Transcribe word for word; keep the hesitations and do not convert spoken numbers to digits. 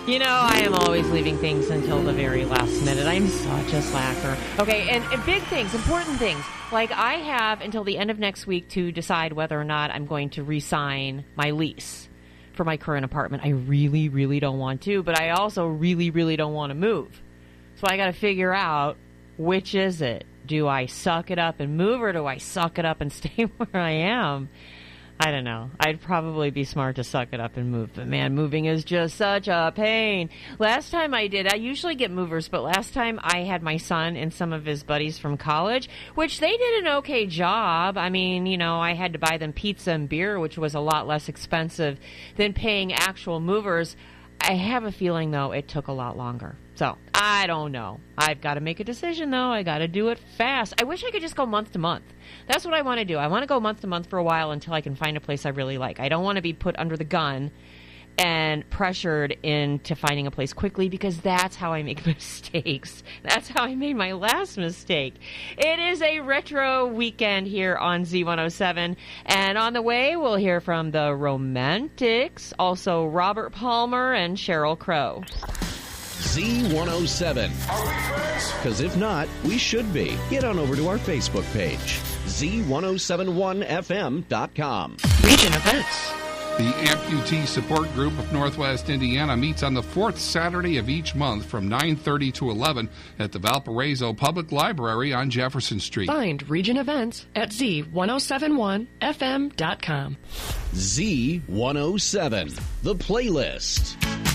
You know, I am always leaving things until the very last minute. I'm such a slacker. Okay, and, and big things, important things. Like, I have until the end of next week to decide whether or not I'm going to re-sign my lease for my current apartment. I really, really don't want to, but I also really, really don't want to move. So I got to figure out, which is it? Do I suck it up and move, or do I suck it up and stay where I am? I don't know. I'd probably be smart to suck it up and move. But, man, moving is just such a pain. Last time I did, I usually get movers, but last time I had my son and some of his buddies from college, which they did an okay job. I mean, you know, I had to buy them pizza and beer, which was a lot less expensive than paying actual movers. I have a feeling, though, it took a lot longer. So, I don't know. I've got to make a decision, though. I got to do it fast. I wish I could just go month to month. That's what I want to do. I want to go month to month for a while until I can find a place I really like. I don't want to be put under the gun and pressured into finding a place quickly, because that's how I make mistakes. That's how I made my last mistake. It is a retro weekend here on Z one oh seven, and on the way we'll hear from the Romantics, also Robert Palmer and Sheryl Crow. Z one oh seven. Are we friends? Because if not, we should be. Get on over to our Facebook page, Z ten seventy-one F M dot com. Region events. The Amputee Support Group of Northwest Indiana meets on the fourth Saturday of each month from nine thirty to eleven at the Valparaiso Public Library on Jefferson Street. Find region events at Z ten seventy-one F M dot com. Z one oh seven, the playlist.